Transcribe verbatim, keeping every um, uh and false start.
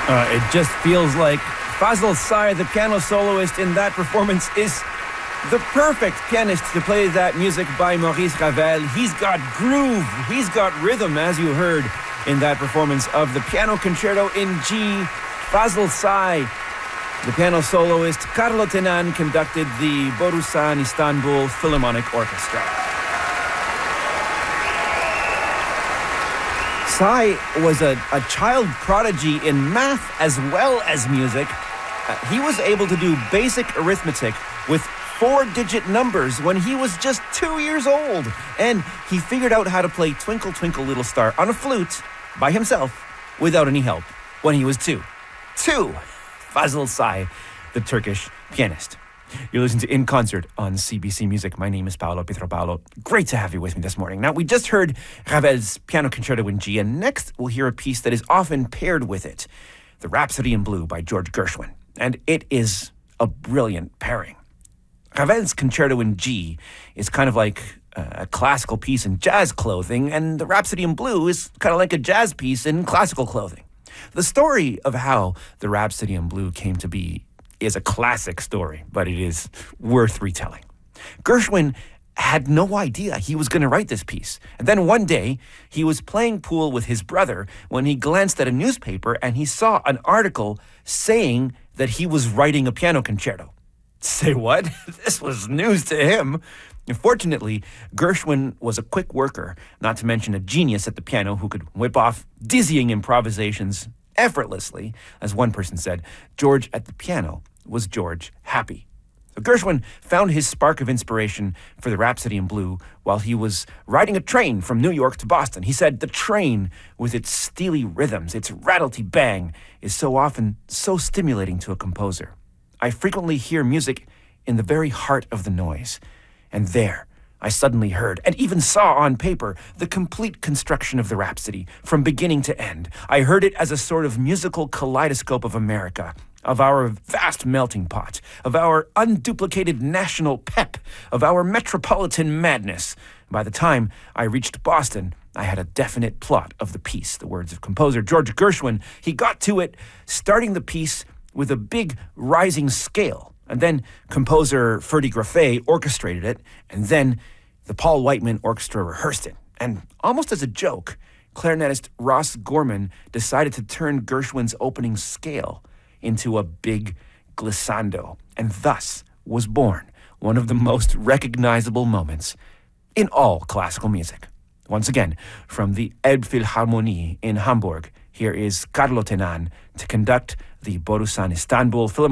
Uh, it just feels like Fazl Say, the piano soloist in that performance, is the perfect pianist to play that music by Maurice Ravel. He's got groove, he's got rhythm, as you heard in that performance of the Piano Concerto in G. Fazl Say, the piano soloist. Carlo Tenan conducted the Borusan Istanbul Philharmonic Orchestra. Say was a, a child prodigy in math as well as music. Uh, he was able to do basic arithmetic with four-digit numbers when he was just two years old. And he figured out how to play Twinkle Twinkle Little Star on a flute by himself without any help when he was two. Two! Fazl Say, the Turkish pianist. You're listening to In Concert on C B C Music. My name is Paolo Pietropaolo. Great to have you with me this morning. Now, we just heard Ravel's Piano Concerto in G, and next we'll hear a piece that is often paired with it, the Rhapsody in Blue by George Gershwin. And it is a brilliant pairing. Ravel's Concerto in G is kind of like a classical piece in jazz clothing, and the Rhapsody in Blue is kind of like a jazz piece in classical clothing. The story of how the Rhapsody in Blue came to be is a classic story, but it is worth retelling. Gershwin had no idea he was going to write this piece. And then one day, he was playing pool with his brother when he glanced at a newspaper and he saw an article saying that he was writing a piano concerto. Say what? This was news to him. Fortunately, Gershwin was a quick worker, not to mention a genius at the piano who could whip off dizzying improvisations effortlessly. As one person said, George at the piano was George happy. So Gershwin found his spark of inspiration for the Rhapsody in Blue while he was riding a train from New York to Boston. He said, the train, with its steely rhythms, its rattlety-bang, is so often so stimulating to a composer. I frequently hear music in the very heart of the noise. And there, I suddenly heard, and even saw on paper, the complete construction of the Rhapsody, from beginning to end. I heard it as a sort of musical kaleidoscope of America, of our vast melting pot, of our unduplicated national pep, of our metropolitan madness. By the time I reached Boston, I had a definite plot of the piece. The words of composer George Gershwin. He got to it, starting the piece with a big rising scale. And then composer Ferdy Greffé orchestrated it, and then the Paul Whiteman Orchestra rehearsed it. And almost as a joke, clarinetist Ross Gorman decided to turn Gershwin's opening scale into a big glissando. And thus was born one of the most recognizable moments in all classical music. Once again, from the Elbphilharmonie in Hamburg, here is Carlo Tenan to conduct the Borusan Istanbul Philharmonic